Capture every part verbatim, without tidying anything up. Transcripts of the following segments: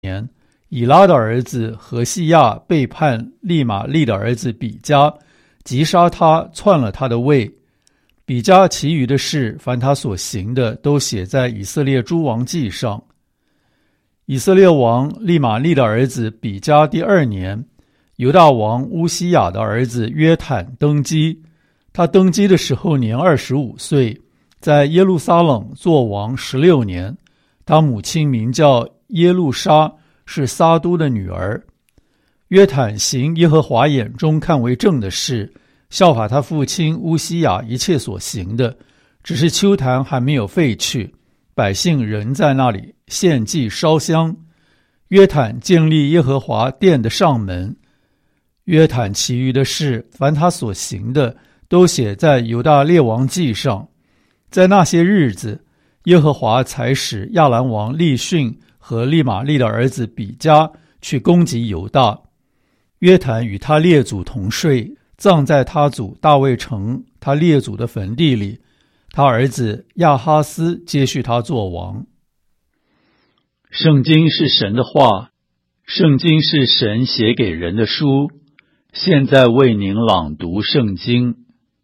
年，以拉的儿子何西亚背叛利玛利的儿子比加，击杀他，篡了他的位。比加其余的事，凡他所行的，都写在以色列诸王记上。以色列王利玛利的儿子比加第二年，犹大王乌西雅的儿子约坦登基。他登基的时候年二十五岁，在耶路撒冷作王十六年。他母亲名叫耶路沙，是撒都的女儿。约坦行耶和华眼中看为正的事，效法他父亲乌西雅一切所行的，只是丘坛还没有废去，百姓仍在那里献祭烧香。约坦建立耶和华殿的上门。约坦其余的事，凡他所行的，都写在犹大列王记上。在那些日子，耶和华才使亚兰王利逊和利玛利的儿子比加去攻击犹大。约坦与他列祖同睡，葬在他祖大卫城他列祖的坟地里。他儿子亚哈斯接续他做王。圣经是神的话，圣经是神写给人的书。现在为您朗读圣经。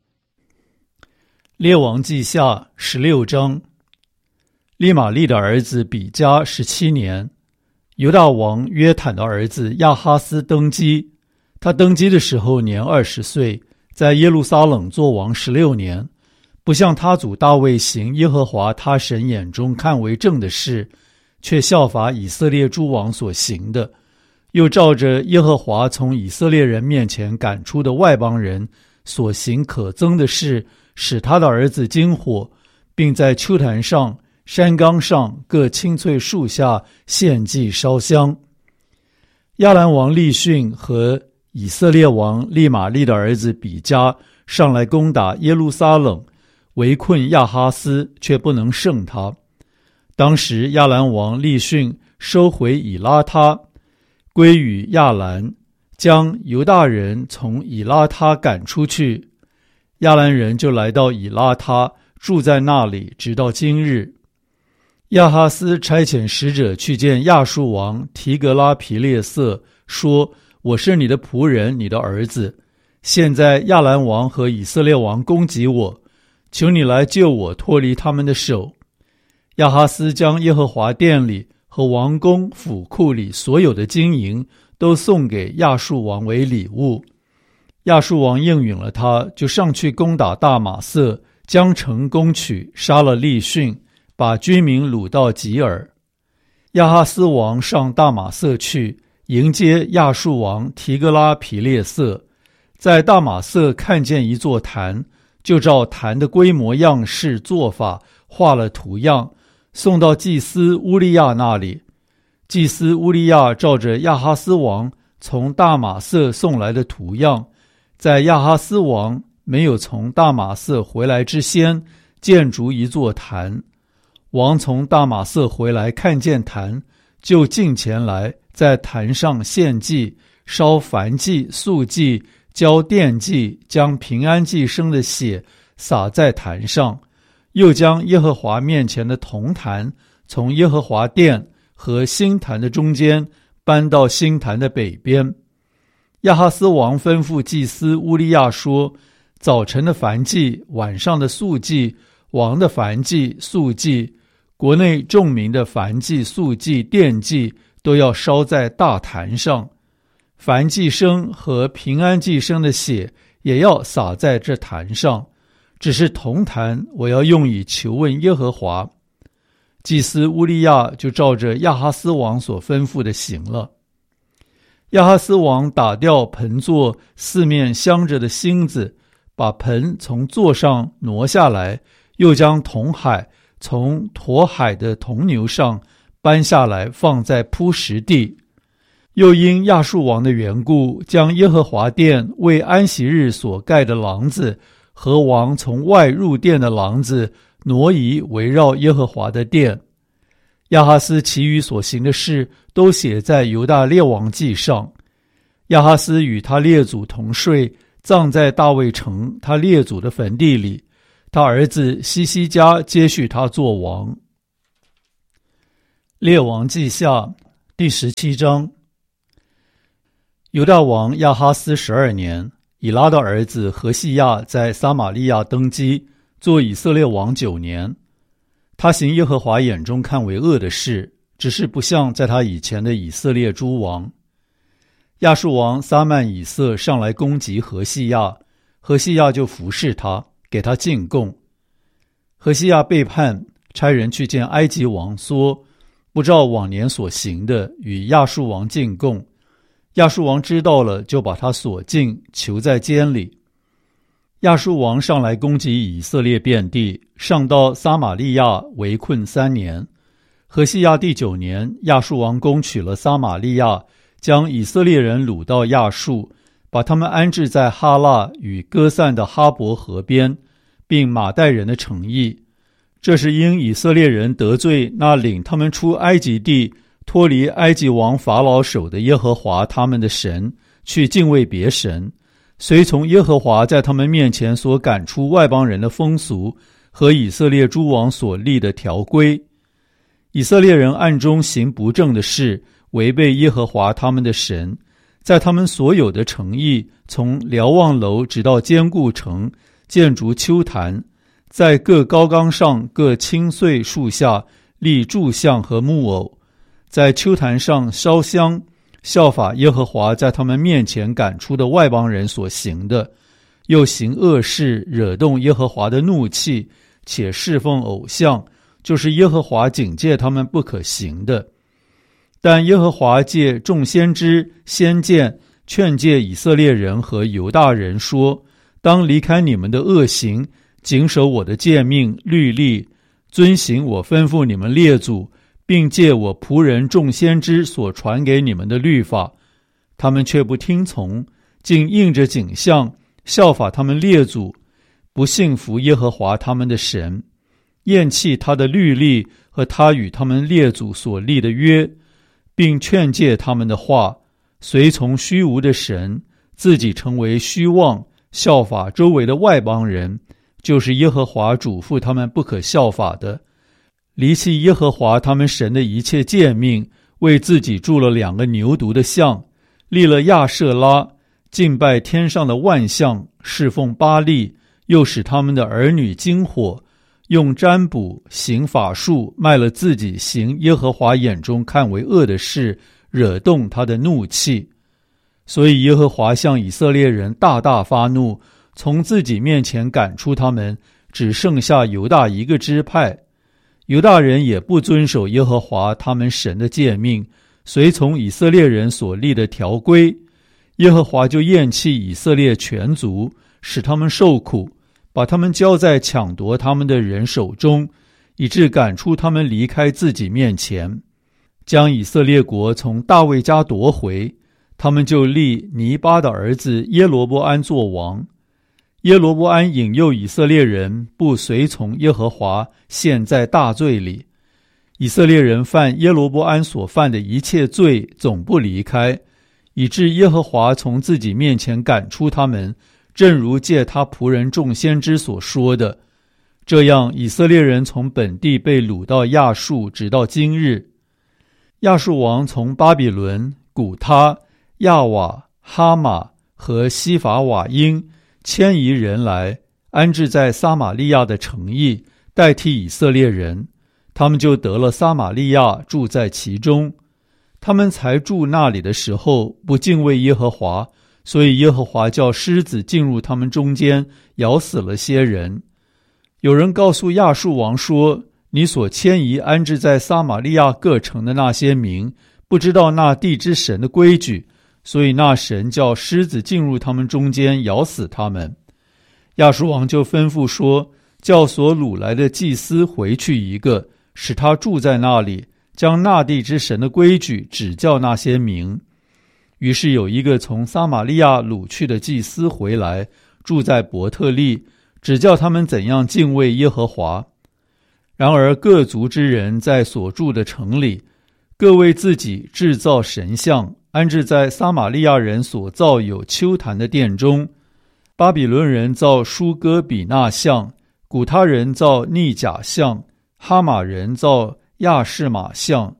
列王记下十六章。利玛利的儿子比加十七年，犹大王约坦的儿子亚哈斯登基。他登基的时候年二十岁，在耶路撒冷作王十六年，不像他祖大卫行耶和华他神眼中看为正的事，却效法以色列诸王所行的，又照着耶和华从以色列人面前赶出的外邦人所行可憎的事，使他的儿子经火，并在丘坛上、山冈上各青翠树下献祭烧香。亚兰王利逊和以色列王利玛利的儿子比加上来攻打耶路撒冷，围困亚哈斯，却不能胜他。当时亚兰王利逊收回以拉他，归与亚兰，将犹大人从以拉他赶出去。亚兰人就来到以拉他，住在那里，直到今日。亚哈斯差遣使者去见亚述王提格拉皮列色，说：我是你的仆人，你的儿子。现在亚兰王和以色列王攻击我，求你来救我脱离他们的手。亚哈斯将耶和华殿里和王宫府库里所有的金银都送给亚述王为礼物。亚述王应允了他，就上去攻打大马色，将城攻取，杀了利逊，把居民掳到吉尔。亚哈斯王上大马色去，迎接亚述王提格拉皮列色，在大马色看见一座坛，就照坛的规模样式做法画了图样，送到祭司乌利亚那里。祭司乌利亚照着亚哈斯王从大马色送来的图样，在亚哈斯王没有从大马色回来之先，建筑一座坛。王从大马色回来，看见坛，就近前来，在坛上献祭，烧燔祭、素祭，交奠祭，将平安祭生的血洒在坛上，又将耶和华面前的铜坛从耶和华殿和新坛的中间搬到新坛的北边。亚哈斯王吩咐祭司乌利亚说：早晨的燔祭、晚上的素祭、王的燔祭、素祭、国内众民的燔祭、素祭、奠祭，都要烧在大坛上。燔祭生和平安祭生的血也要洒在这坛上，只是铜坛我要用以求问耶和华。祭司乌利亚就照着亚哈斯王所吩咐的行了。亚哈斯王打掉盆座四面镶着的星子，把盆从座上挪下来，又将铜海从驮海的铜牛上搬下来，放在铺石地。又因亚述王的缘故，将耶和华殿为安息日所盖的廊子和王从外入殿的廊子挪移，围绕耶和华的殿。亚哈斯其余所行的事，都写在犹大列王记上。亚哈斯与他列祖同睡，葬在大卫城他列祖的坟地里。他儿子西西家接续他做王。列王记下第十七章。犹大王亚哈斯十二年，以拉的儿子何西亚在撒玛利亚登基，做以色列王九年。他行耶和华眼中看为恶的事，只是不像在他以前的以色列诸王。亚述王撒曼以色上来攻击何西亚，何西亚就服侍他，给他进贡。何西亚背叛，差人去见埃及王说，不照往年所行的与亚述王进贡。亚述王知道了，就把他锁禁，囚在监里。亚述王上来攻击以色列遍地，上到撒玛利亚，围困三年。何西亚第九年，亚述王攻取了撒玛利亚，将以色列人掳到亚述，把他们安置在哈腊与歌散的哈伯河边，并马代人的城邑。这是因以色列人得罪那领他们出埃及地脱离埃及王法老手的耶和华他们的神，去敬畏别神，随从耶和华在他们面前所赶出外邦人的风俗和以色列诸王所立的条规。以色列人暗中行不正的事，违背耶和华他们的神，在他们所有的城邑，从瞭望楼直到坚固城，建筑丘坛，在各高冈上各青穗树下立柱像和木偶，在丘坛上烧香，效法耶和华在他们面前赶出的外邦人所行的，又行恶事，惹动耶和华的怒气，且侍奉偶像，就是耶和华警戒他们不可行的。但耶和华借众先知先见劝诫以色列人和犹大人说，当离开你们的恶行，谨守我的诫命律例，遵行我吩咐你们列祖，并借我仆人众先知所传给你们的律法。他们却不听从，竟应着景象，效法他们列祖，不信服耶和华他们的神，厌弃他的律例和他与他们列祖所立的约，并劝诫他们的话，随从虚无的神，自己成为虚妄，效法周围的外邦人，就是耶和华嘱咐他们不可效法的，离弃耶和华他们神的一切诫命，为自己铸了两个牛犊的像，立了亚舍拉，敬拜天上的万象，侍奉巴力，又使他们的儿女经火，用占卜行法术，卖了自己行耶和华眼中看为恶的事，惹动他的怒气。所以耶和华向以色列人大大发怒，从自己面前赶出他们，只剩下犹大一个支派。犹大人也不遵守耶和华他们神的诫命，随从以色列人所立的条规。耶和华就厌弃以色列全族，使他们受苦，把他们交在抢夺他们的人手中，以致赶出他们离开自己面前，将以色列国从大卫家夺回。他们就立尼巴的儿子耶罗波安做王。耶罗波安引诱以色列人不随从耶和华，陷在大罪里。以色列人犯耶罗波安所犯的一切罪，总不离开，以致耶和华从自己面前赶出他们，正如借他仆人众先知所说的。这样以色列人从本地被掳到亚述，直到今日。亚述王从巴比伦、古他、亚瓦、哈马和西法瓦因迁移人来，安置在撒玛利亚的城邑，代替以色列人。他们就得了撒玛利亚，住在其中。他们才住那里的时候，不敬畏耶和华，所以耶和华叫狮子进入他们中间，咬死了些人。有人告诉亚述王说，你所迁移安置在撒玛利亚各城的那些民，不知道那地之神的规矩，所以那神叫狮子进入他们中间，咬死他们。亚述王就吩咐说，叫所掳来的祭司回去一个，使他住在那里，将那地之神的规矩指教那些民。于是有一个从撒玛利亚掳去的祭司回来，住在伯特利，指教他们怎样敬畏耶和华。然而各族之人在所住的城里，各为自己制造神像，安置在撒玛利亚人所造有丘坛的殿中。巴比伦人造舒哥比纳像，古他人造逆甲像，哈马人造亚士玛像，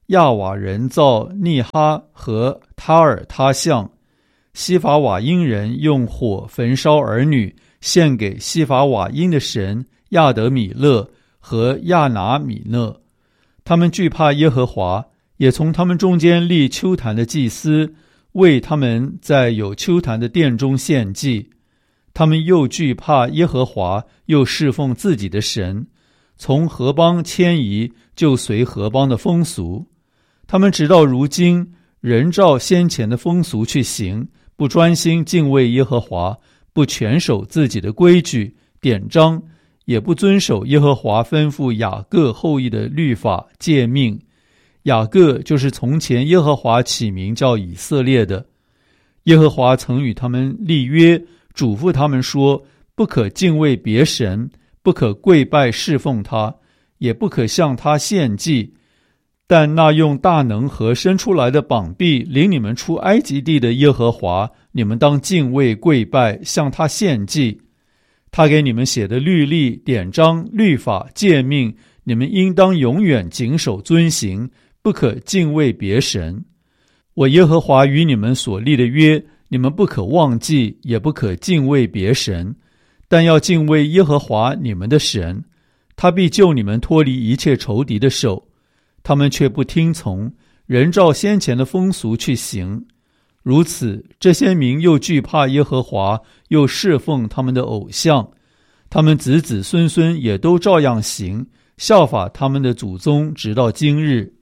亚瓦人造尼哈和他尔他像，西法瓦因人用火焚烧儿女，献给西法瓦因的神亚德米勒和亚拿米勒。他们惧怕耶和华，也从他们中间立丘坛的祭司，为他们在有丘坛的殿中献祭。他们又惧怕耶和华，又侍奉自己的神，从何邦迁移，就随何邦的风俗。他们直到如今仍照先前的风俗去行，不专心敬畏耶和华，不全守自己的规矩典章，也不遵守耶和华吩咐雅各后裔的律法诫命。雅各就是从前耶和华起名叫以色列的。耶和华曾与他们立约，嘱咐他们说，不可敬畏别神，不可跪拜侍奉他，也不可向他献祭。但那用大能和伸出来的膀臂领你们出埃及地的耶和华，你们当敬畏跪拜，向他献祭。他给你们写的律例典章律法诫命，你们应当永远谨守遵行，不可敬畏别神。我耶和华与你们所立的约，你们不可忘记，也不可敬畏别神，但要敬畏耶和华你们的神，他必救你们脱离一切仇敌的手。他们却不听从，仍照先前的风俗去行。如此，这些民又惧怕耶和华，又侍奉他们的偶像。他们子子孙孙也都照样行，效法他们的祖宗，直到今日。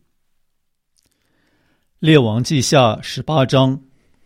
列王记下十八章。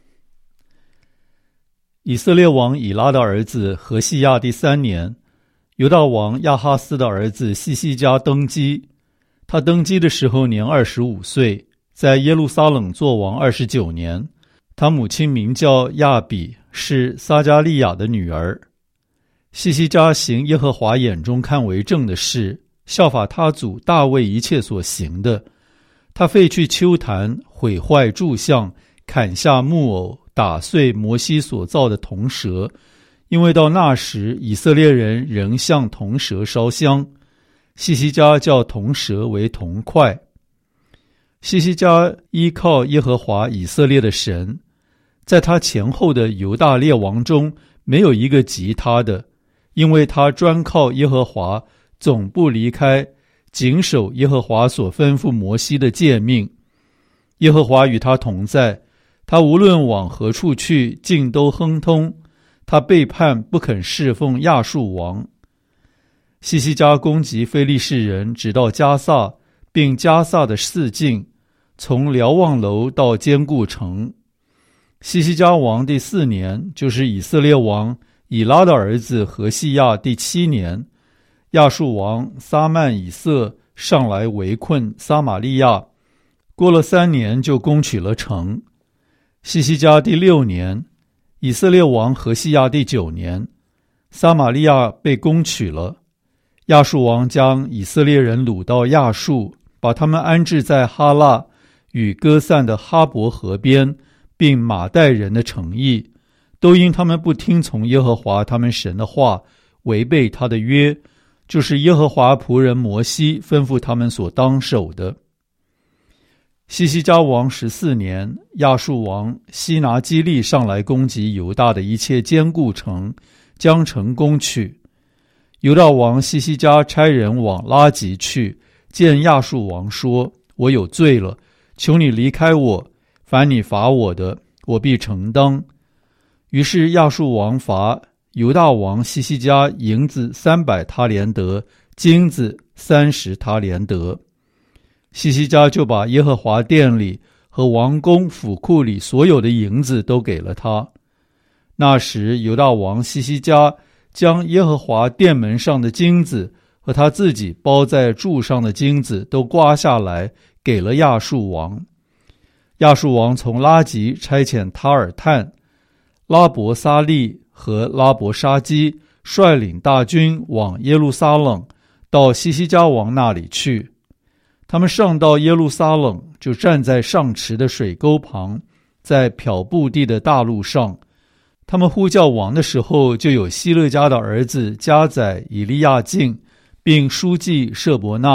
以色列王以拉的儿子何西亚第三年，犹大王亚哈斯的儿子西西家登基。他登基的时候年二十五岁，在耶路撒冷作王二十九年。他母亲名叫亚比，是撒迦利亚的女儿。西西家行耶和华眼中看为正的事，效法他祖大卫一切所行的。他废去丘坛，毁坏柱像，砍下木偶，打碎摩西所造的铜蛇，因为到那时以色列人仍向铜蛇烧香。西西家叫铜蛇为铜块。西西家依靠耶和华以色列的神，在他前后的犹大列王中没有一个及他的，因为他专靠耶和华，总不离开，谨守耶和华所吩咐摩西的诫命。耶和华与他同在，他无论往何处去，尽都亨通。他背叛不肯侍奉亚述王。西西家攻击非利士人，直到加萨，并加萨的四境，从瞭望楼到坚固城。西西家王第四年，就是以色列王以拉的儿子何西亚第七年，亚述王撒曼以色上来围困撒玛利亚，过了三年就攻取了城。西西家第六年，以色列王何西亚第九年，撒玛利亚被攻取了。亚述王将以色列人掳到亚述，把他们安置在哈拉与歌散的哈伯河边，并马代人的城邑，都因他们不听从耶和华他们神的话，违背他的约，就是耶和华仆人摩西吩咐他们所当守的。西西家王十四年，亚述王西拿基利上来攻击犹大的一切坚固城，将城攻取。犹大王西西家差人往拉吉去，见亚述王说，我有罪了，求你离开我，凡你罚我的，我必承当。于是亚述王罚犹大王西西家银子三百他连得，金子三十他连得。西西家就把耶和华殿里和王宫府库里所有的银子都给了他。那时犹大王西西家将耶和华殿门上的金子和他自己包在柱上的金子都刮下来，给了亚述王。亚述王从拉吉差遣塔尔探、拉伯撒利和拉伯沙基率领大军往耶路撒冷，到西西家王那里去。他们上到耶路撒冷，就站在上池的水沟旁，在漂布地的大路上。他们呼叫王的时候，就有希勒家的儿子加载以利亚敬，并书记舍伯纳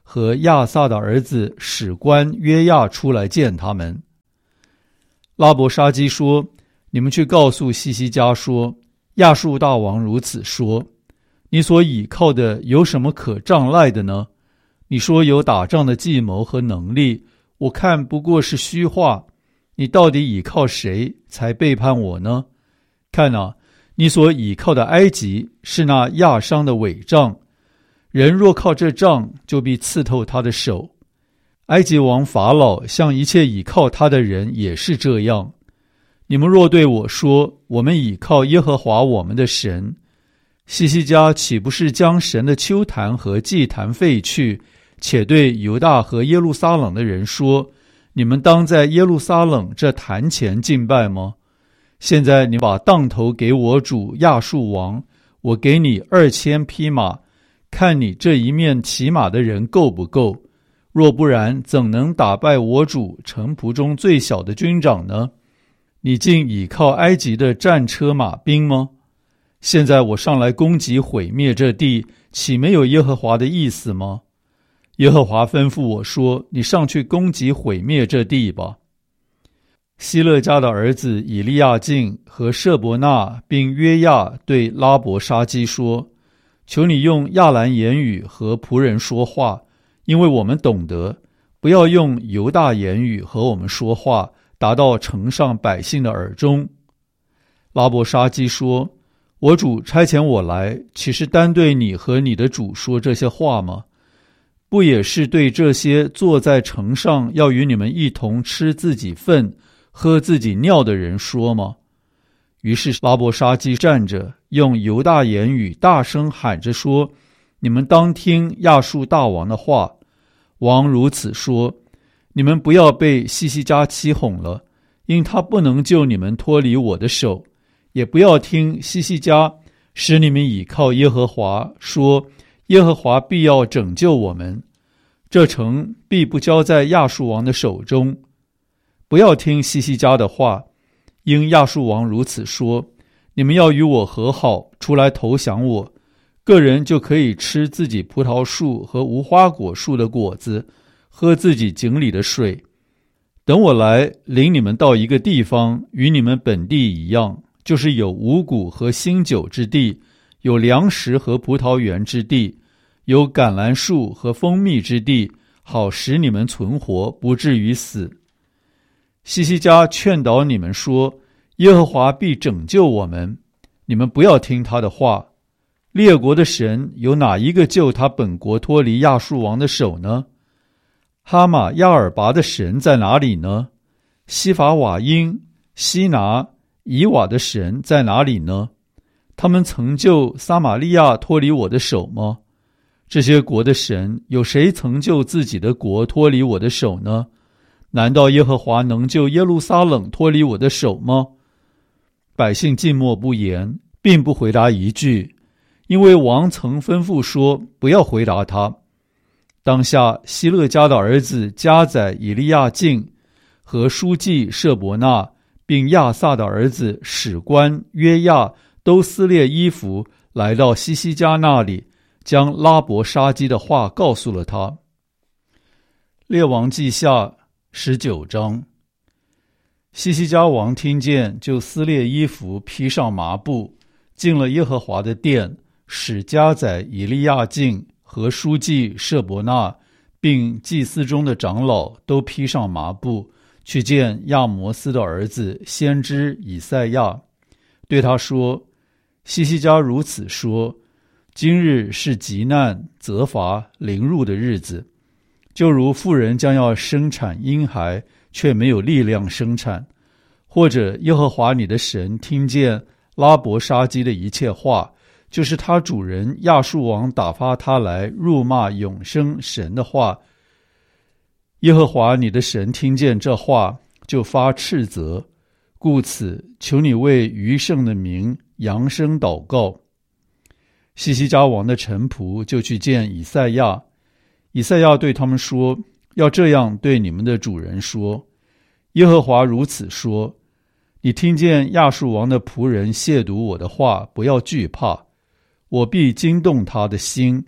和亚萨的儿子史官约亚出来见他们。拉伯沙基说：你们去告诉西西家说，亚述大王如此说，你所倚靠的有什么可仗赖的呢？你说有打仗的计谋和能力，我看不过是虚话。你到底倚靠谁才背叛我呢？看啊，你所倚靠的埃及是那亚商的伪杖，人若靠这杖，就必刺透他的手。埃及王法老向一切倚靠他的人也是这样。你们若对我说，我们倚靠耶和华我们的神，西西家岂不是将神的丘坛和祭坛废去，且对犹大和耶路撒冷的人说，你们当在耶路撒冷这坛前敬拜吗？现在你把当头给我主亚述王，我给你二千匹马，看你这一面骑马的人够不够？若不然，怎能打败我主臣仆中最小的军长呢？你竟倚靠埃及的战车马兵吗？现在我上来攻击毁灭这地，岂没有耶和华的意思吗？耶和华吩咐我说，你上去攻击毁灭这地吧。希勒家的儿子以利亚敬和舍伯纳并约亚对拉伯沙基说，求你用亚兰言语和仆人说话，因为我们懂得，不要用犹大言语和我们说话，达到城上百姓的耳中。拉伯沙基说，我主差遣我来，岂是单对你和你的主说这些话吗？不也是对这些坐在城上要与你们一同吃自己粪喝自己尿的人说吗？于是拉伯沙基站着，用犹大言语大声喊着说，你们当听亚述大王的话。王如此说，你们不要被西西家欺哄了，因他不能救你们脱离我的手，也不要听西西家使你们倚靠耶和华，说耶和华必要拯救我们，这城必不交在亚述王的手中。不要听西西家的话，因亚述王如此说，你们要与我和好，出来投降我，个人就可以吃自己葡萄树和无花果树的果子，喝自己井里的水。等我来领你们到一个地方，与你们本地一样，就是有五谷和新酒之地，有粮食和葡萄园之地，有橄榄树和蜂蜜之地，好使你们存活，不至于死。西西家劝导你们说，耶和华必拯救我们，你们不要听他的话。列国的神有哪一个救他本国脱离亚述王的手呢？哈马亚尔拔的神在哪里呢？西法瓦因、西拿、以瓦的神在哪里呢？他们曾救撒玛利亚脱离我的手吗？这些国的神有谁曾救自己的国脱离我的手呢？难道耶和华能救耶路撒冷脱离我的手吗？百姓静默不言，并不回答一句，因为王曾吩咐说，不要回答他。当下希勒家的儿子加载以利亚敬和书记舍伯纳，并亚萨的儿子史官约亚都撕裂衣服，来到西西家那里，将拉伯沙基的话告诉了他。列王记下十九章。西西家王听见，就撕裂衣服，披上麻布，进了耶和华的殿，使加载以利亚敬和书记舍伯纳，并祭司中的长老都披上麻布，去见亚摩斯的儿子先知以赛亚，对他说，西西家如此说，今日是急难责罚临入的日子，就如妇人将要生产婴孩，却没有力量生产，或者耶和华你的神听见拉伯沙基的一切话，就是他主人亚述王打发他来辱骂永生神的话，耶和华你的神听见这话，就发斥责，故此求你为余剩的民扬声祷告。西西家王的臣仆就去见以赛亚，以赛亚对他们说，要这样对你们的主人说，耶和华如此说，你听见亚述王的仆人亵渎我的话，不要惧怕，我必惊动他的心，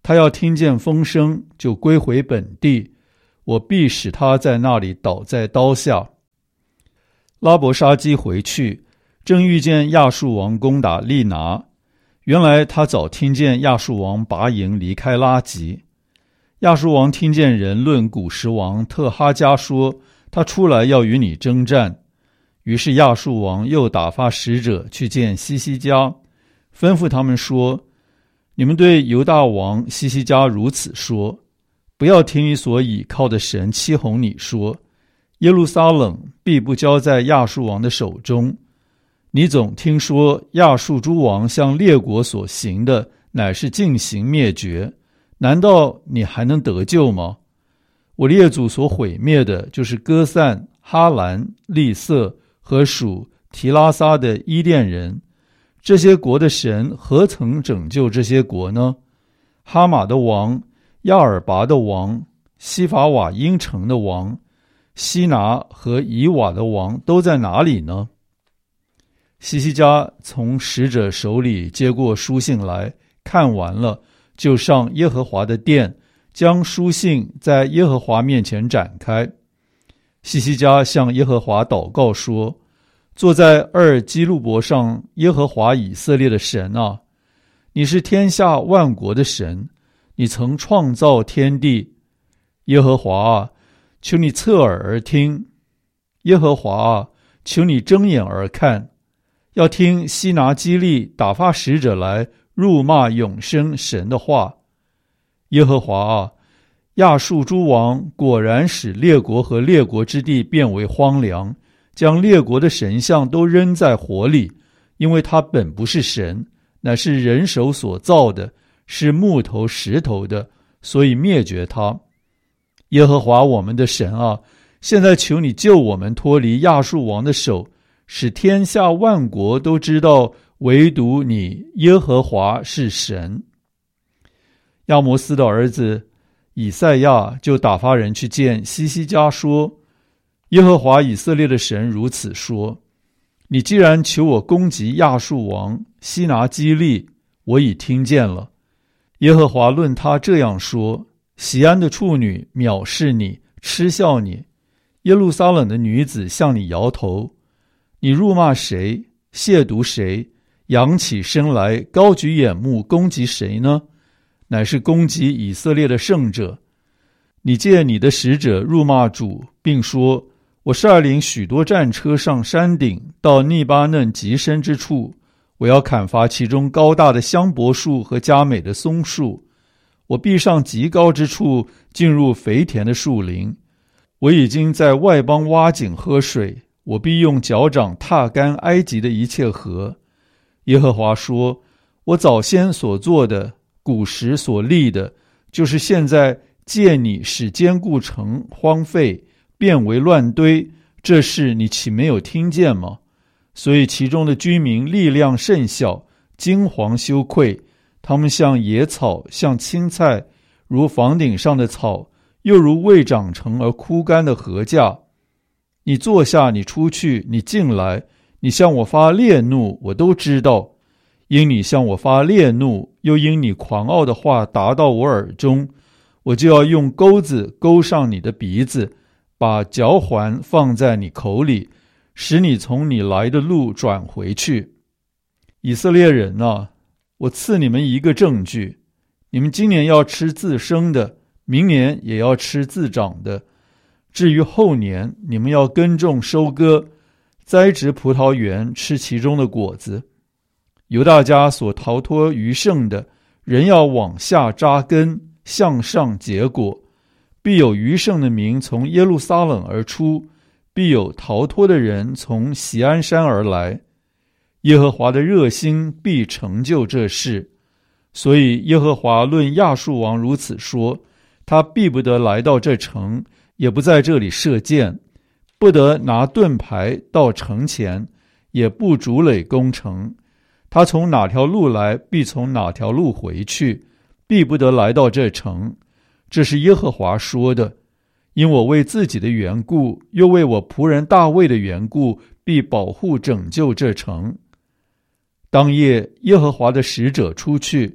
他要听见风声，就归回本地，我必使他在那里倒在刀下。拉伯沙基回去，正遇见亚述王攻打利拿。原来他早听见亚述王拔营离开拉吉。亚述王听见人论古时王特哈加说，他出来要与你征战。于是亚述王又打发使者去见西西家，吩咐他们说，你们对犹大王西西家如此说，不要听你所倚靠的神欺哄你说，耶路撒冷必不交在亚述王的手中。你总听说亚述诸王向列国所行的乃是尽行灭绝，难道你还能得救吗？我列祖所毁灭的就是歌散、哈兰、利色和属提拉撒的伊甸人，这些国的神何曾拯救这些国呢？哈马的王、亚尔拔的王、西法瓦因城的王、西拿和以瓦的王都在哪里呢？西西家从使者手里接过书信来，看完了，就上耶和华的殿，将书信在耶和华面前展开。西西家向耶和华祷告说，坐在二基路伯上耶和华以色列的神啊，你是天下万国的神，你曾创造天地。耶和华啊，求你侧耳而听，耶和华啊，求你睁眼而看，要听西拿基利打发使者来辱骂永生神的话。耶和华啊，亚述诸王果然使列国和列国之地变为荒凉，将列国的神像都扔在火里，因为他本不是神，乃是人手所造的，是木头石头的，所以灭绝他。耶和华我们的神啊，现在求你救我们脱离亚述王的手，使天下万国都知道唯独你耶和华是神。亚摩斯的儿子以赛亚就打发人去见西西家说，耶和华以色列的神如此说，你既然求我攻击亚述王西拿基利，我已听见了。耶和华论他这样说，锡安的处女藐视你，嗤笑你，耶路撒冷的女子向你摇头。你辱骂谁，亵渎谁，扬起身来，高举眼目，攻击谁呢？乃是攻击以色列的圣者。你借你的使者辱骂主，并说，我率领许多战车上山顶，到利巴嫩极深之处，我要砍伐其中高大的香柏树和佳美的松树。我必上极高之处，进入肥田的树林。我已经在外邦挖井喝水，我必用脚掌踏干埃及的一切河。耶和华说，我早先所做的，古时所立的，就是现在借你使坚固城荒废，变为乱堆，这事你岂没有听见吗？所以其中的居民力量甚小，惊惶羞愧，他们像野草，像青菜，如房顶上的草，又如未长成而枯干的禾稼。你坐下，你出去，你进来，你向我发烈怒，我都知道。因你向我发烈怒，又因你狂傲的话达到我耳中，我就要用钩子钩上你的鼻子，把嚼环放在你口里，使你从你来的路转回去。以色列人啊，我赐你们一个证据，你们今年要吃自生的，明年也要吃自长的。至于后年，你们要耕种收割，栽植葡萄园，吃其中的果子。犹大家所逃脱余剩的，人要往下扎根，向上结果。必有余剩的民从耶路撒冷而出，必有逃脱的人从锡安山而来。耶和华的热心必成就这事。所以耶和华论亚述王如此说，他必不得来到这城，也不在这里射箭，不得拿盾牌到城前，也不筑垒攻城。他从哪条路来，必从哪条路回去，必不得来到这城。这是耶和华说的。因我为自己的缘故，又为我仆人大卫的缘故，必保护拯救这城。当夜，耶和华的使者出去，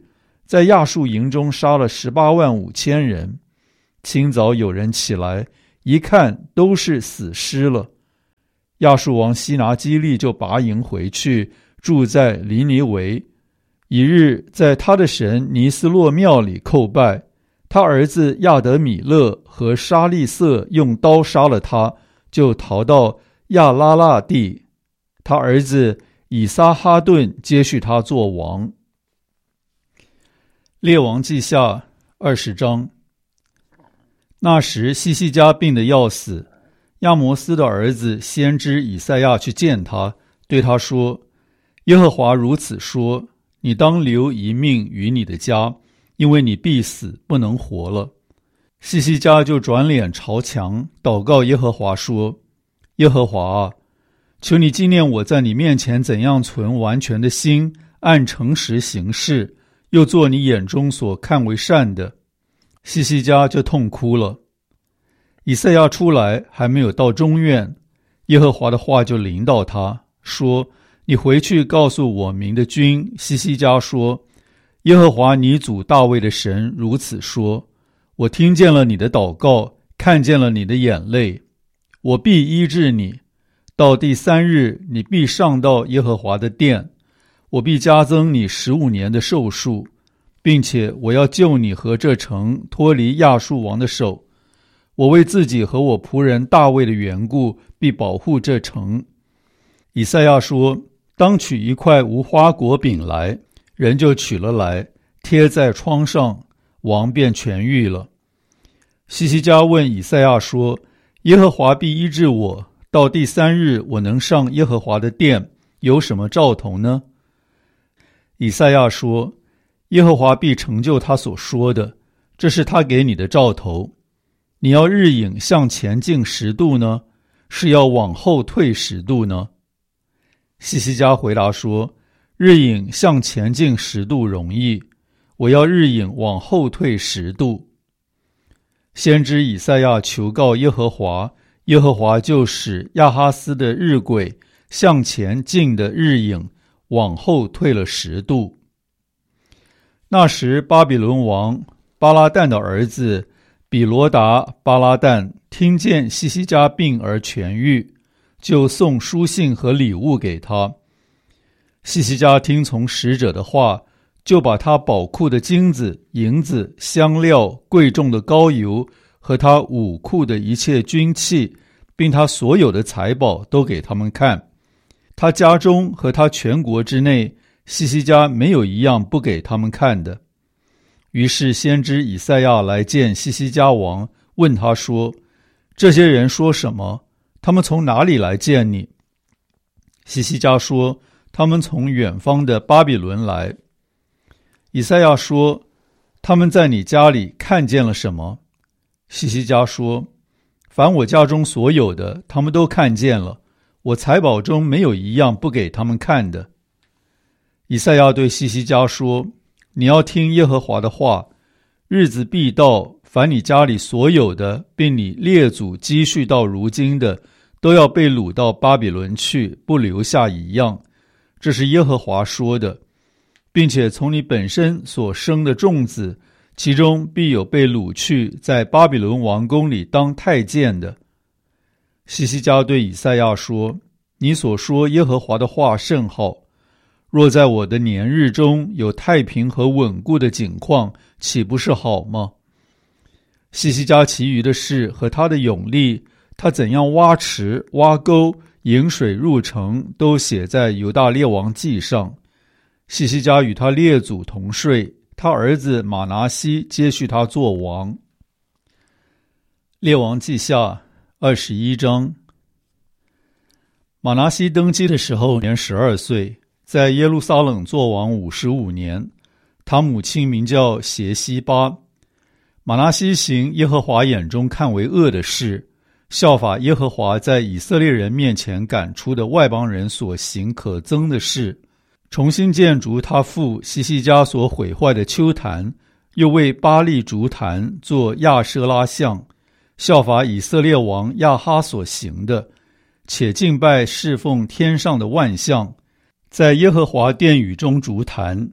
在亚述营中杀了十八万五千人。清早有人起来，一看都是死尸了。亚述王西拿基利就拔营回去，住在尼尼维。一日，在他的神尼斯洛庙里叩拜。他儿子亚德米勒和沙利瑟用刀杀了他，就逃到亚拉腊地。他儿子以撒哈顿接续他做王。列王记下二十章。那时西西家病得要死，亚摩斯的儿子先知以赛亚去见他，对他说：耶和华如此说，你当留一命于你的家，因为你必死，不能活了。西西家就转脸朝墙，祷告耶和华说：耶和华啊，求你纪念我在你面前怎样存完全的心，按诚实行事，又做你眼中所看为善的。西西家就痛哭了。以赛亚出来，还没有到中院，耶和华的话就临到他，说：你回去告诉我民的君西西家说，耶和华你祖大卫的神如此说，我听见了你的祷告，看见了你的眼泪，我必医治你。到第三日，你必上到耶和华的殿，我必加增你十五年的寿数，并且我要救你和这城脱离亚述王的手。我为自己和我仆人大卫的缘故，必保护这城。以赛亚说：当取一块无花果饼来，人就取了来，贴在窗上，王便痊愈了。西西家问以赛亚说：耶和华必医治我，到第三日我能上耶和华的殿，有什么兆头呢？以赛亚说：耶和华必成就他所说的，这是他给你的兆头。你要日影向前进十度呢，是要往后退十度呢？西西家回答说：日影向前进十度容易，我要日影往后退十度。先知以赛亚求告耶和华，耶和华就使亚哈斯的日晷向前进的日影往后退了十度。那时巴比伦王巴拉旦的儿子比罗达巴拉旦听见西西家病而痊愈，就送书信和礼物给他。西西家听从使者的话，就把他宝库的金子、银子、香料、贵重的膏油和他武库的一切军器，并他所有的财宝都给他们看。他家中和他全国之内，西西家没有一样不给他们看的。于是先知以赛亚来见西西家王，问他说：这些人说什么？他们从哪里来见你？西西家说：他们从远方的巴比伦来。以赛亚说：他们在你家里看见了什么？西西家说：凡我家中所有的，他们都看见了，我财宝中没有一样不给他们看的。以赛亚对西西家说：你要听耶和华的话，日子必到，凡你家里所有的，并你列祖积蓄到如今的，都要被掳到巴比伦去，不留下一样。这是耶和华说的，并且从你本身所生的众子，其中必有被掳去，在巴比伦王宫里当太监的。西西家对以赛亚说：你所说耶和华的话甚好，若在我的年日中有太平和稳固的景况，岂不是好吗？西西家其余的事和他的勇力，他怎样挖池、挖沟、引水入城，都写在犹大列王记上。西西家与他列祖同睡，他儿子马拿西接续他做王。列王记下二十一章。马拿西登基的时候年十二岁，在耶路撒冷做王五十五年。他母亲名叫邪西巴。马拿西行耶和华眼中看为恶的事，效法耶和华在以色列人面前赶出的外邦人所行可憎的事，重新建筑他父西西家所毁坏的丘坛，又为巴力筑坛做亚舍拉像，效法以色列王亚哈所行的，且敬拜侍奉天上的万象，在耶和华殿宇中筑坛，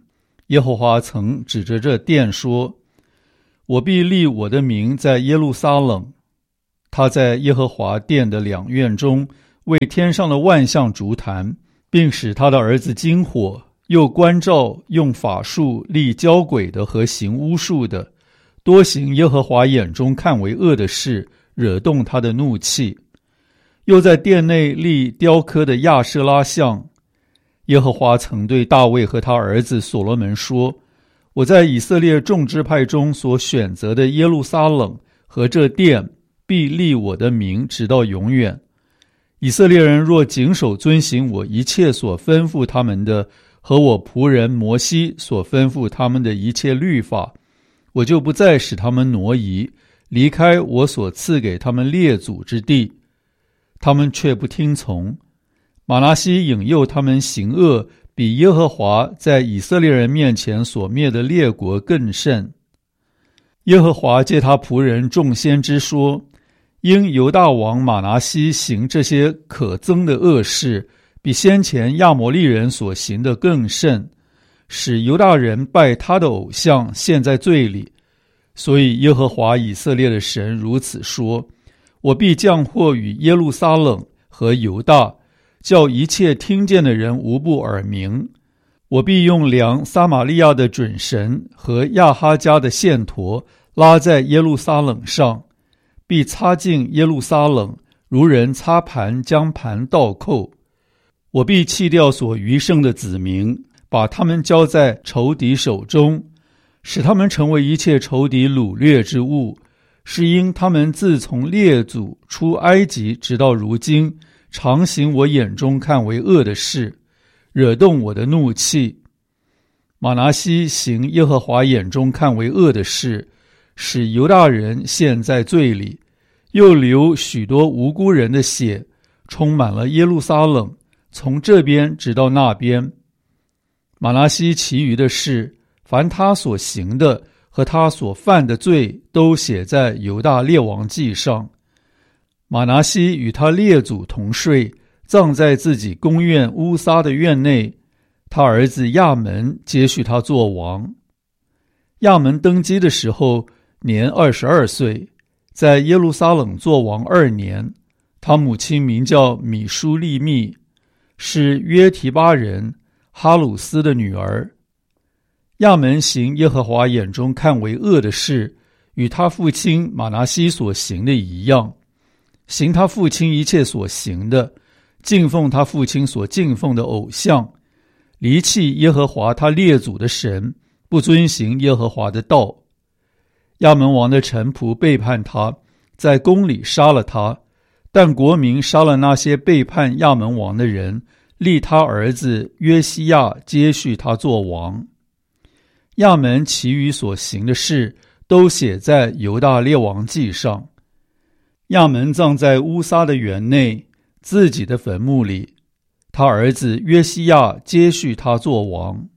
耶和华曾指着这殿说，我必立我的名在耶路撒冷。他在耶和华殿的两院中为天上的万象烛坛，并使他的儿子经火，又关照用法术立交鬼的和行巫术的，多行耶和华眼中看为恶的事，惹动他的怒气。又在殿内立雕刻的亚舍拉像。耶和华曾对大卫和他儿子所罗门说，我在以色列众支派中所选择的耶路撒冷和这殿，必立我的名直到永远。以色列人若谨守遵行我一切所吩咐他们的，和我仆人摩西所吩咐他们的一切律法，我就不再使他们挪移，离开我所赐给他们列祖之地。他们却不听从。玛拿西引诱他们行恶，比耶和华在以色列人面前所灭的列国更甚。耶和华借他仆人众先知说，因犹大王玛拿西行这些可憎的恶事，比先前亚摩利人所行的更甚，使犹大人拜他的偶像，陷在罪里。所以耶和华以色列的神如此说，我必降祸于耶路撒冷和犹大，叫一切听见的人无不耳鸣。我必用量撒玛利亚的准绳和亚哈家的线砣拉在耶路撒冷上，必擦净耶路撒冷，如人擦盘将盘倒扣。我必弃掉所余剩的子民，把他们交在仇敌手中，使他们成为一切仇敌掳掠之物，是因他们自从列祖出埃及直到如今，常行我眼中看为恶的事，惹动我的怒气。玛拿西行耶和华眼中看为恶的事，使犹大人陷在罪里，又流许多无辜人的血，充满了耶路撒冷，从这边直到那边。玛拿西其余的事，凡他所行的和他所犯的罪，都写在犹大列王记上。玛拿西与他列祖同睡，葬在自己宫院乌撒的院内。他儿子亚门接续他做王。亚门登基的时候年二十二岁，在耶路撒冷做王二年。他母亲名叫米舒利密，是约提巴人哈鲁斯的女儿。亚门行耶和华眼中看为恶的事，与他父亲玛拿西所行的一样，行他父亲一切所行的，敬奉他父亲所敬奉的偶像，离弃耶和华他列祖的神，不遵行耶和华的道。亚门王的臣仆背叛他，在宫里杀了他，但国民杀了那些背叛亚门王的人，立他儿子约西亚接续他做王。亚门其余所行的事，都写在犹大列王记上。亚门葬在乌撒的园内，自己的坟墓里。他儿子约西亚接续他做王。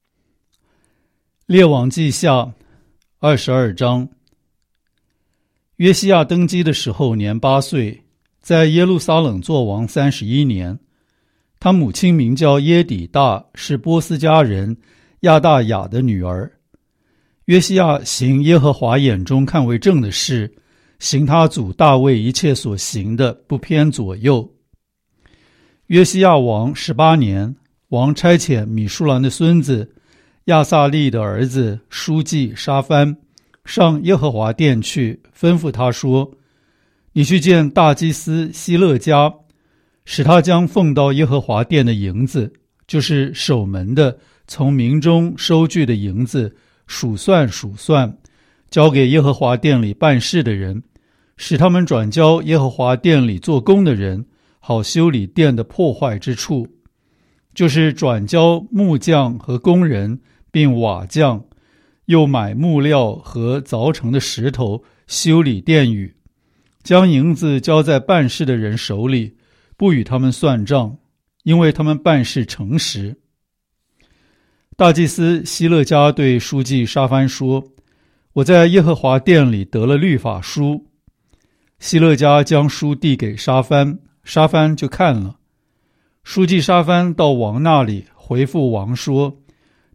列王记下二十二章。约西亚登基的时候年八岁，在耶路撒冷做王三十一年。他母亲名叫耶底大，是波斯家人亚大雅的女儿。约西亚行耶和华眼中看为正的事，行他祖大卫一切所行的，不偏左右。约西亚王十八年，王差遣米舒兰的孙子亚撒利的儿子书记沙番上耶和华殿去，吩咐他说，你去见大祭司希勒家，使他将奉到耶和华殿的银子，就是守门的从民中收据的银子，数算数算，交给耶和华殿里办事的人，使他们转交耶和华殿里做工的人，好修理殿的破坏之处，就是转交木匠和工人，并瓦匠，又买木料和凿成的石头，修理殿宇，将银子交在办事的人手里，不与他们算账，因为他们办事诚实。大祭司希勒家对书记沙番说，我在耶和华殿里得了律法书。希勒家将书递给沙番，沙番就看了。书记沙番到王那里，回复王说，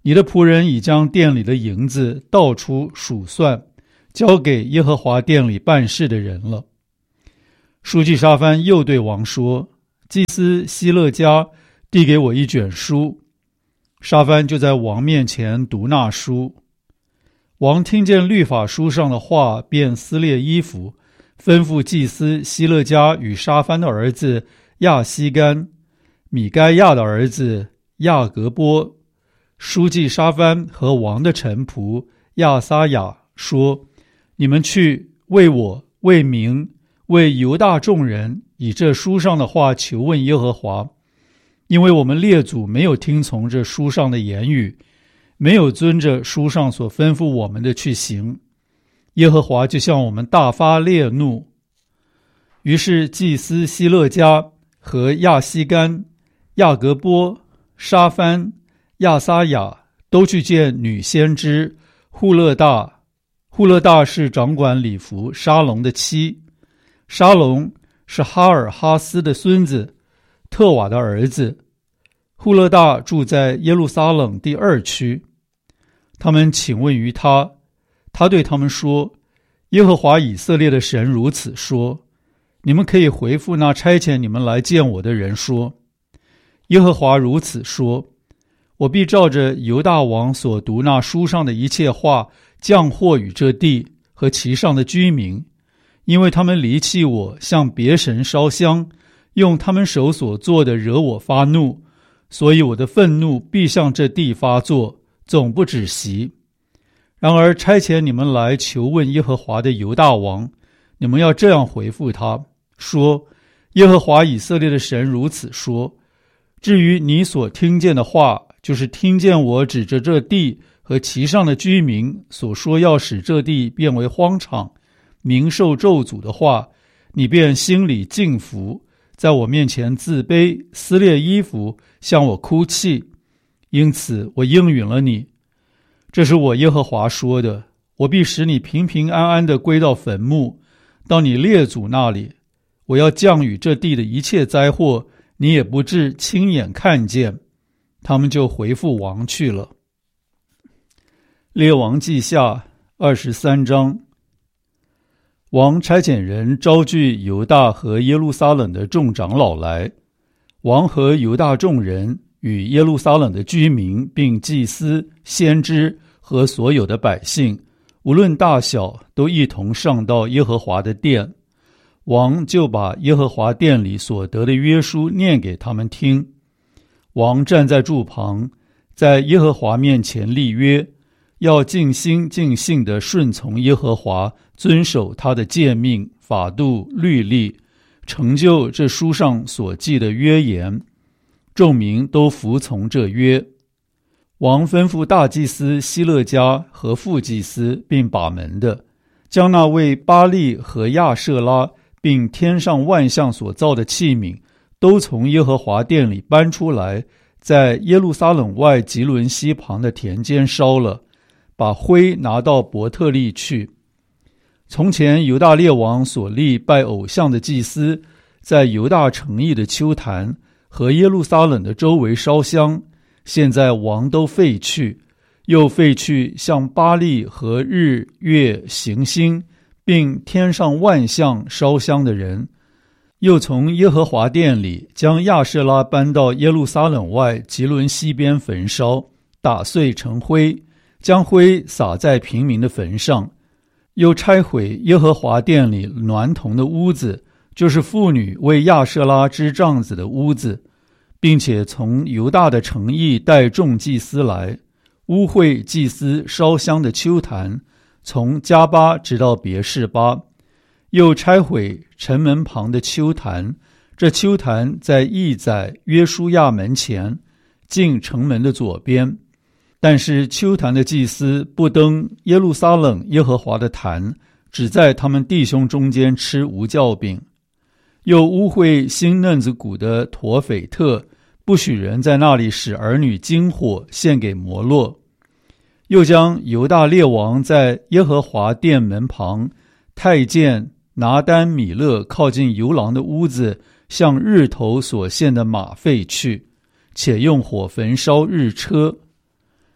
你的仆人已将店里的银子倒出数算，交给耶和华店里办事的人了。书记沙番又对王说，祭司希勒家递给我一卷书。沙番就在王面前读那书。王听见律法书上的话，便撕裂衣服，吩咐祭司希勒家与沙番的儿子亚希干、米该亚的儿子亚格波、书记沙番和王的臣仆亚撒雅说，你们去为我、为民、为犹大众人以这书上的话求问耶和华，因为我们列祖没有听从这书上的言语，没有遵着书上所吩咐我们的去行，耶和华就向我们大发烈怒。于是祭司希勒家和亚希干、亚格波、沙番、亚撒雅都去见女先知户勒大。户勒大是掌管礼服沙龙的妻，沙龙是哈尔哈斯的孙子，特瓦的儿子。户勒大住在耶路撒冷第二区。他们请问于他，他对他们说，耶和华以色列的神如此说，你们可以回复那差遣你们来见我的人说，耶和华如此说，我必照着犹大王所读那书上的一切话降祸与这地和其上的居民，因为他们离弃我，向别神烧香，用他们手所做的惹我发怒，所以我的愤怒必向这地发作，总不止息。然而差遣你们来求问耶和华的犹大王，你们要这样回复他，说，耶和华以色列的神如此说，至于你所听见的话，就是听见我指着这地和其上的居民所说要使这地变为荒场，民受咒诅的话，你便心里敬服，在我面前自卑，撕裂衣服，向我哭泣，因此我应允了你。这是我耶和华说的，我必使你平平安安地归到坟墓，到你列祖那里。我要降雨这地的一切灾祸，你也不至亲眼看见。他们就回复王去了。列王记下二十三章。王差遣人招聚犹大和耶路撒冷的众长老来，王和犹大众人与耶路撒冷的居民，并祭司、先知和所有的百姓，无论大小，都一同上到耶和华的殿。王就把耶和华殿里所得的约书念给他们听。王站在柱旁，在耶和华面前立约，要尽心尽性地顺从耶和华，遵守他的诫命、法度、律例，成就这书上所记的约言。众民都服从这约。王吩咐大祭司希勒家和副祭司并把门的，将那为巴力和亚舍拉并天上万象所造的器皿都从耶和华殿里搬出来，在耶路撒冷外吉伦西旁的田间烧了，把灰拿到伯特利去。从前犹大列王所立拜偶像的祭司，在犹大城邑的丘坛和耶路撒冷的周围烧香，现在王都废去，又废去向巴力和日月行星并天上万象烧香的人，又从耶和华殿里将亚舍拉搬到耶路撒冷外吉伦西边焚烧，打碎成灰，将灰撒在平民的坟上，又拆毁耶和华殿里娈童的屋子，就是妇女为亚舍拉织帐子的屋子，并且从犹大的城邑带众祭司来，污秽祭司烧香的丘坛，从加巴直到别是巴，又拆毁城门旁的丘坛，这丘坛在邑宰约书亚门前，进城门的左边。但是丘坛的祭司不登耶路撒冷耶和华的坛，只在他们弟兄中间吃无酵饼。又污秽新嫩子谷的陀斐特，不许人在那里使儿女经火献给摩洛。又将犹大列王在耶和华殿门旁太监拿丹米勒靠近游廊的屋子，向日头所献的马废去，且用火焚烧日车。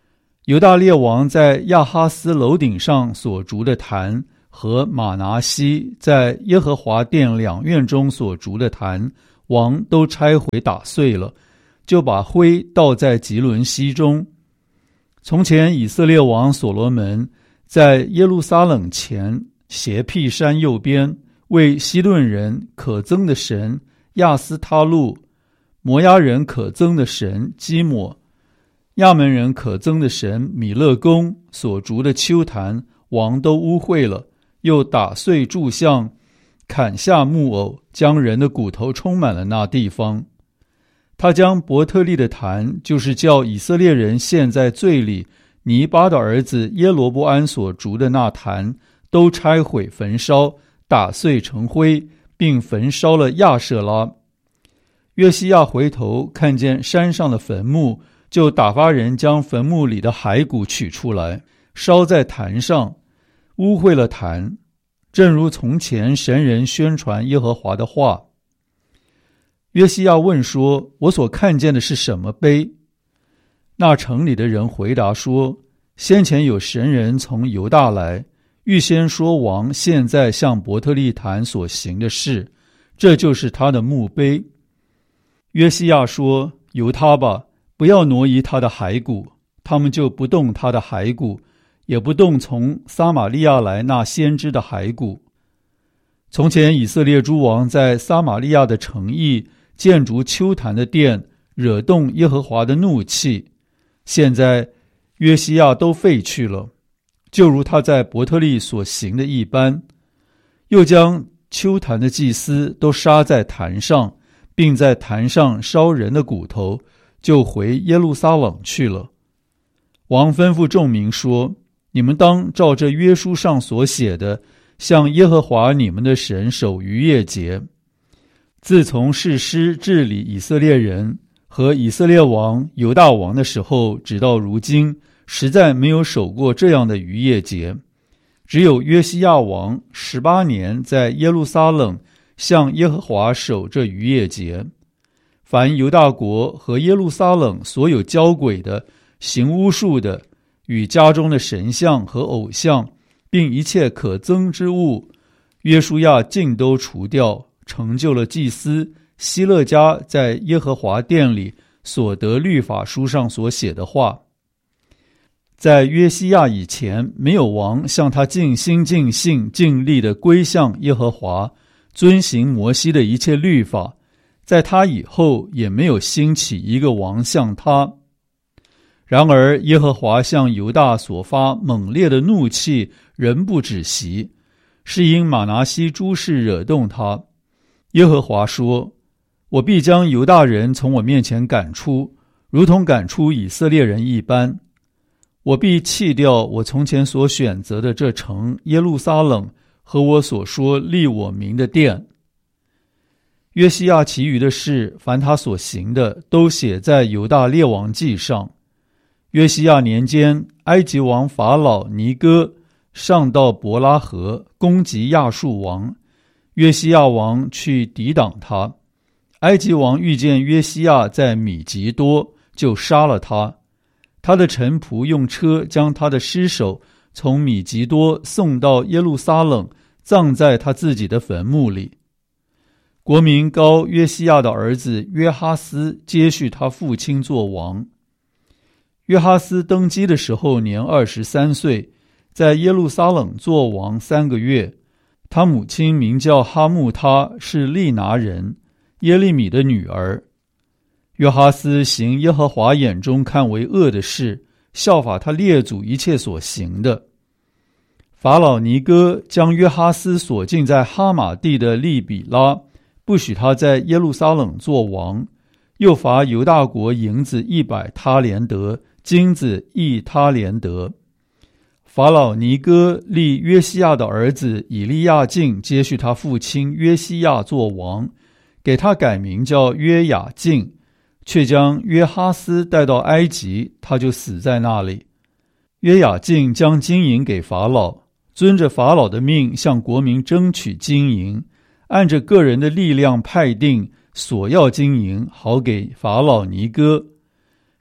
犹大列王在亚哈斯楼顶上所筑的坛和马拿西在耶和华殿两院中所筑的坛，王都拆毁打碎了，就把灰倒在吉伦溪中。从前以色列王所罗门在耶路撒冷前斜僻山右边，为西顿人可憎的神亚斯他路、摩押人可憎的神基抹、亚门人可憎的神米勒公所筑的丘坛，王都污秽了，又打碎柱像，砍下木偶，将人的骨头充满了那地方。他将伯特利的坛，就是叫以色列人陷在罪里尼巴的儿子耶罗波安所筑的那坛，都拆毁焚烧，打碎成灰，并焚烧了亚舍拉。约西亚回头看见山上的坟墓，就打发人将坟墓里的骸骨取出来，烧在坛上，污秽了坛，正如从前神人宣传耶和华的话。约西亚问说：我所看见的是什么碑？那城里的人回答说：先前有神人从犹大来，预先说王现在向伯特利坛所行的事，这就是他的墓碑。约西亚说：由他吧，不要挪移他的骸骨。他们就不动他的骸骨，也不动从撒玛利亚来那先知的骸骨。从前以色列诸王在撒玛利亚的城邑建筑丘坛的殿，惹动耶和华的怒气。现在约西亚都废去了，就如他在伯特利所行的一般。又将丘坛的祭司都杀在坛上，并在坛上烧人的骨头，就回耶路撒冷去了。王吩咐众民说：你们当照这约书上所写的，向耶和华你们的神守逾越节。自从士师治理以色列人和以色列王犹大王的时候，直到如今，实在没有守过这样的逾越节。只有约西亚王十八年在耶路撒冷向耶和华守这逾越节。凡犹大国和耶路撒冷所有交鬼的、行巫术的、与家中的神像和偶像，并一切可憎之物，约书亚尽都除掉，成就了祭司希勒家在耶和华殿里所得律法书上所写的话。在约西亚以前，没有王向他尽心尽性尽力地归向耶和华，遵行摩西的一切律法。在他以后，也没有兴起一个王像他。然而耶和华向犹大所发猛烈的怒气仍不止息，是因马拿西诸事惹动他。耶和华说：我必将犹大人从我面前赶出，如同赶出以色列人一般。我必弃掉我从前所选择的这城耶路撒冷和我所说立我名的殿。约西亚其余的事，凡他所行的，都写在犹大列王记上。约西亚年间，埃及王法老尼哥上到伯拉河，攻击亚述王。约西亚王去抵挡他。埃及王遇见约西亚在米吉多，就杀了他。他的臣仆用车将他的尸首从米吉多送到耶路撒冷，葬在他自己的坟墓里。国民膏约西亚的儿子约哈斯接续他父亲做王。约哈斯登基的时候年二十三岁，在耶路撒冷做王三个月。他母亲名叫哈木他，是利拿人，耶利米的女儿。约哈斯行耶和华眼中看为恶的事，效法他列祖一切所行的。法老尼哥将约哈斯锁禁在哈马地的利比拉，不许他在耶路撒冷做王，又罚犹大国银子一百他连得，金子一他连得。法老尼哥立约西亚的儿子以利亚敬接续他父亲约西亚做王，给他改名叫约雅敬，却将约哈斯带到埃及，他就死在那里。约雅敬将金银给法老，遵着法老的命向国民争取金银，按着个人的力量派定索要金银，好给法老尼哥。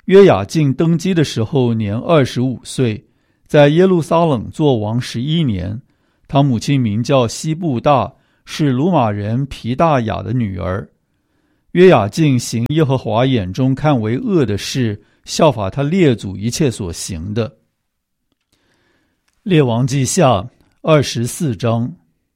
约雅敬登基的时候年二十五岁，在耶路撒冷作王十一年。他母亲名叫西布大，是鲁玛人皮大雅的女儿。约雅敬行耶和华眼中看为恶的事，效法他列祖一切所行的。列王记下二十四章。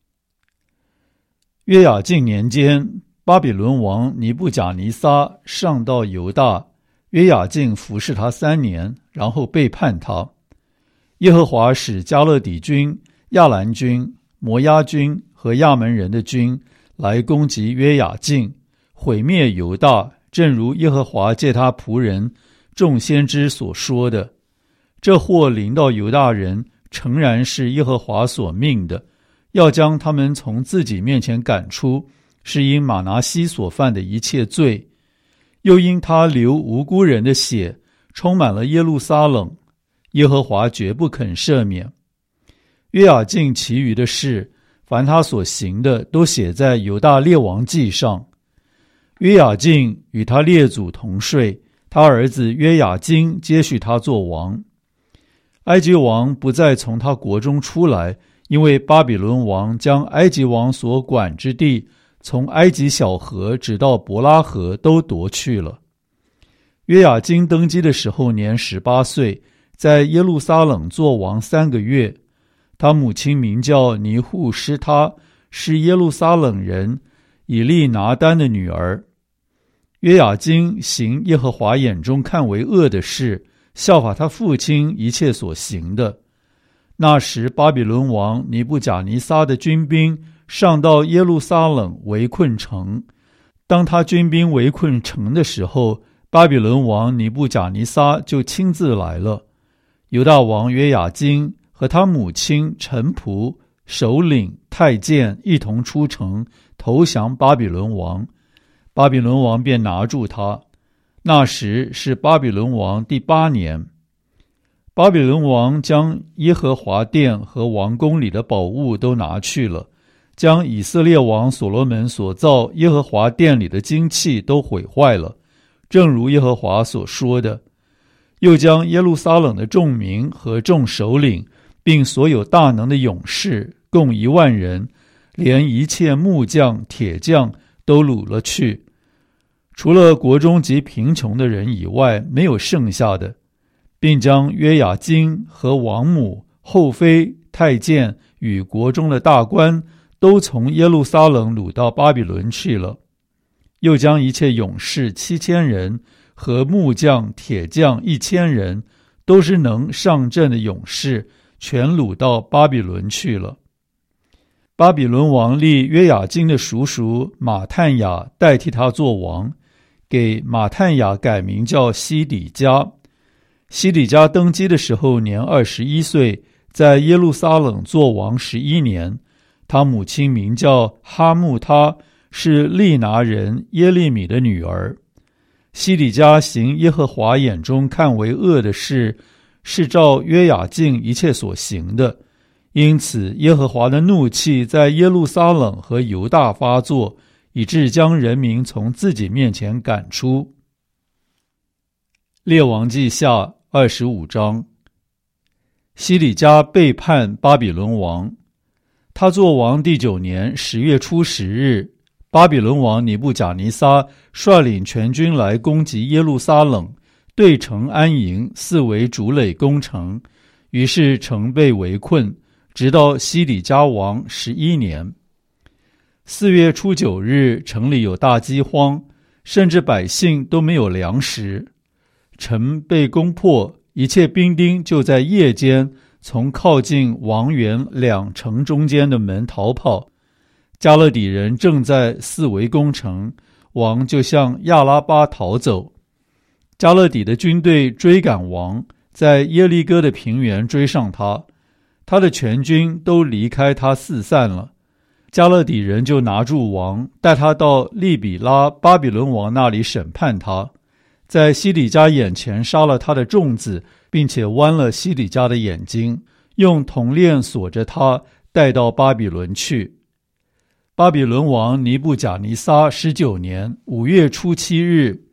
约雅敬年间，巴比伦王尼布甲尼撒上到犹大，约雅敬服侍他三年，然后背叛他。耶和华使加勒底军、亚兰军、摩押军和亚门人的军来攻击约雅敬，毁灭犹大，正如耶和华借他仆人众先知所说的。这祸临到犹大人，诚然是耶和华所命的，要将他们从自己面前赶出，是因马拿西所犯的一切罪，又因他流无辜人的血，充满了耶路撒冷，耶和华绝不肯赦免。约雅敬其余的事，凡他所行的，都写在犹大列王记上。约雅敬与他列祖同睡，他儿子约雅斤接续他做王。埃及王不再从他国中出来，因为巴比伦王将埃及王所管之地，从埃及小河直到伯拉河都夺去了。约雅斤登基的时候年十八岁，在耶路撒冷作王三个月。他母亲名叫尼户施他，是耶路撒冷人以利拿单的女儿。约雅斤行耶和华眼中看为恶的事，效法他父亲一切所行的。那时巴比伦王尼布甲尼撒的军兵上到耶路撒冷围困城。当他军兵围困城的时候，巴比伦王尼布甲尼撒就亲自来了。犹大王约雅斤和他母亲、臣仆、首领、太监一同出城投降巴比伦王。巴比伦王便拿住他。那时是巴比伦王第八年。巴比伦王将耶和华殿和王宫里的宝物都拿去了，将以色列王所罗门所造耶和华殿里的金器都毁坏了，正如耶和华所说的。又将耶路撒冷的众民和众首领，并所有大能的勇士，共一万人，连一切木匠、铁匠都掳了去，除了国中极贫穷的人以外，没有剩下的，并将约雅斤和王母、后妃、太监与国中的大官都从耶路撒冷掳到巴比伦去了。又将一切勇士七千人和木匠、铁匠一千人，都是能上阵的勇士，全掳到巴比伦去了。巴比伦王立约雅斤的叔叔马探雅代替他做王，给马探雅改名叫西底家。西底家登基的时候年二十一岁，在耶路撒冷做王十一年。他母亲名叫哈木他，是利拿人耶利米的女儿。西底家行耶和华眼中看为恶的事，是照约雅敬一切所行的，因此耶和华的怒气在耶路撒冷和犹大发作，以致将人民从自己面前赶出。列王记下二十五章。西底家背叛巴比伦王。他做王第九年十月初十日，巴比伦王尼布甲尼撒率领全军来攻击耶路撒冷，对城安营，四围筑垒攻城。于是城被围困，直到西底家王十一年。四月初九日，城里有大饥荒，甚至百姓都没有粮食。城被攻破，一切兵丁就在夜间从靠近王园两城中间的门逃跑。加勒底人正在四围攻城，王就向亚拉巴逃走。加勒底的军队追赶王，在耶利哥的平原追上他，他的全军都离开他四散了。加勒底人就拿住王，带他到利比拉巴比伦王那里审判他，在西底家眼前杀了他的众子，并且剜了西底家的眼睛，用铜链锁着他，带到巴比伦去。巴比伦王尼布甲尼撒十九年五月初七日，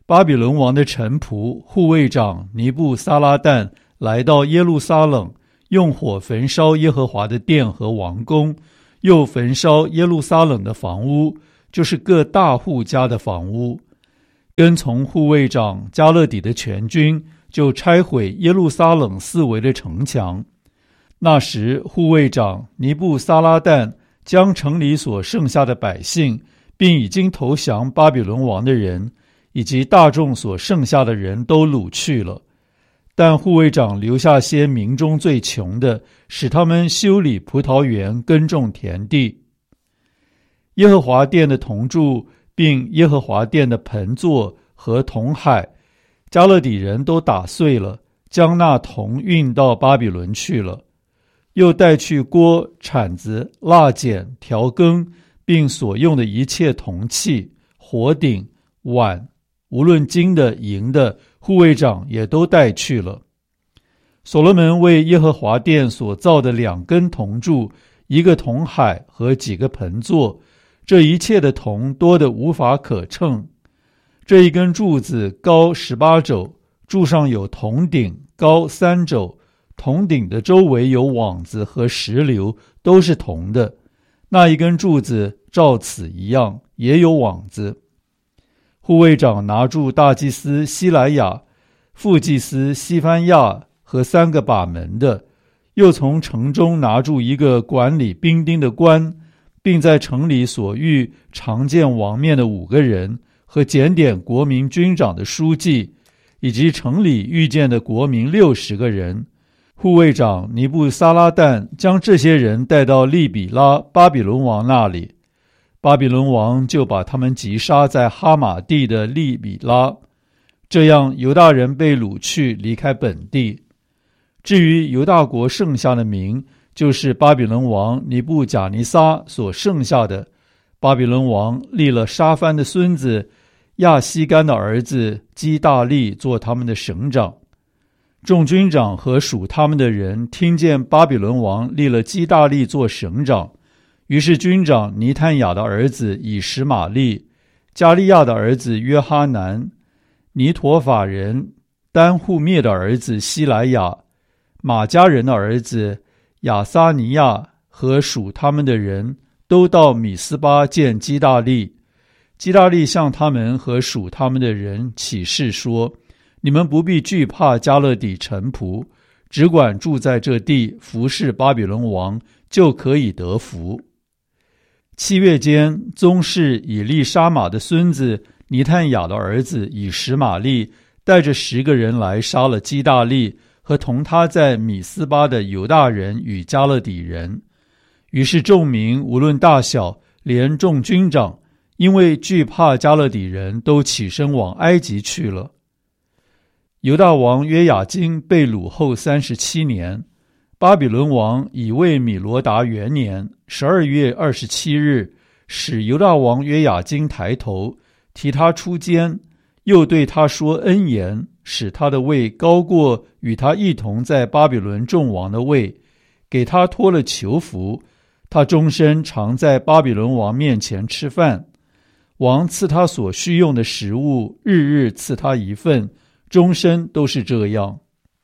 巴比伦王的臣仆护卫长尼布撒拉旦来到耶路撒冷，用火焚烧耶和华的殿和王宫，又焚烧耶路撒冷的房屋，就是各大户家的房屋。跟从护卫长加勒底的全军就拆毁耶路撒冷四围的城墙。那时护卫长尼布撒拉旦将城里所剩下的百姓，并已经投降巴比伦王的人，以及大众所剩下的人都掳去了。但护卫长留下些民中最穷的，使他们修理葡萄园，耕种田地。耶和华殿的铜柱并耶和华殿的盆座和铜海，加勒底人都打碎了，将那铜运到巴比伦去了。又带去锅、铲子、蜡剪、调羹，并所用的一切铜器、火鼎、碗，无论金的、银的，护卫长也都带去了。所罗门为耶和华殿所造的两根铜柱，一个铜海和几个盆座，这一切的铜多得无法可称。这一根柱子高十八肘，柱上有铜顶，高三肘，铜顶的周围有网子和石榴，都是铜的。那一根柱子照此一样，也有网子。护卫长拿住大祭司西莱亚、副祭司西番亚和三个把门的，又从城中拿住一个管理兵丁的官，并在城里所遇常见王面的五个人，和检点国民军长的书记，以及城里遇见的国民六十个人。护卫长尼布撒拉旦将这些人带到利比拉巴比伦王那里，巴比伦王就把他们击杀在哈马地的利比拉。这样犹大人被掳去，离开本地。至于犹大国剩下的民，就是巴比伦王尼布甲尼撒所剩下的。巴比伦王立了沙番的孙子亚西干的儿子基大利做他们的省长。众军长和属他们的人听见巴比伦王立了基大利做省长，于是军长尼探雅的儿子以实玛利、加利亚的儿子约哈南、尼陀法人丹户灭的儿子希莱亚、马加人的儿子亚撒尼亚和属他们的人都到米斯巴见基大利。基大利向他们和属他们的人起誓说：你们不必惧怕加勒底臣仆，只管住在这地，服侍巴比伦王，就可以得福。七月间，宗室以利沙玛的孙子尼探雅的儿子以实玛利带着十个人来杀了基大利和同他在米斯巴的犹大人与加勒底人。于是众民无论大小，连众军长，因为惧怕加勒底人，都起身往埃及去了。犹大王约雅斤被掳后三十七年，巴比伦王以为米罗达元年十二月二十七日，使犹大王约雅斤抬头，提他出监，又对他说恩言，使他的位高过与他一同在巴比伦众王的位，给他脱了囚服。他终身常在巴比伦王面前吃饭，王赐他所需用的食物，日日赐他一份，终身都是这样。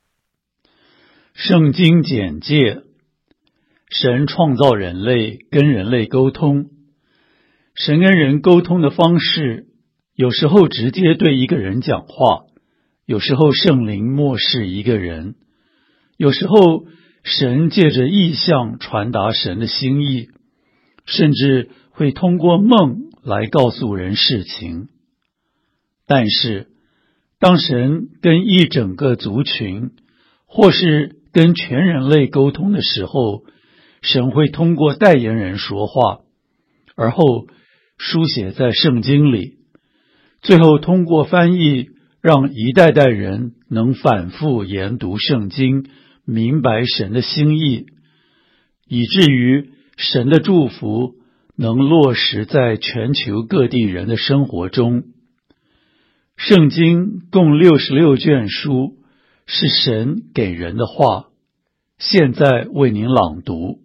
圣经简介：神创造人类，跟人类沟通。神跟人沟通的方式，有时候直接对一个人讲话，有时候圣灵默示一个人，有时候神借着意象传达神的心意，甚至会通过梦来告诉人事情。但是当神跟一整个族群，或是跟全人类沟通的时候，神会通过代言人说话，而后书写在圣经里，最后通过翻译，让一代代人能反复研读圣经，明白神的心意，以至于神的祝福能落实在全球各地人的生活中。圣经共六十六卷书，是神给人的话。现在为您朗读。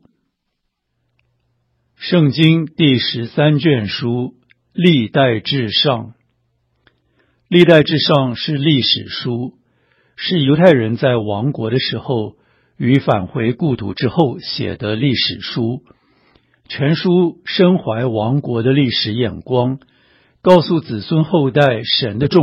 圣经第十三卷书，历代至上。 历代志上是历史书，是犹太人在亡国的时候与返回故土之后写的历史书。全书深怀亡国的历史眼光，告诉子孙后代神的重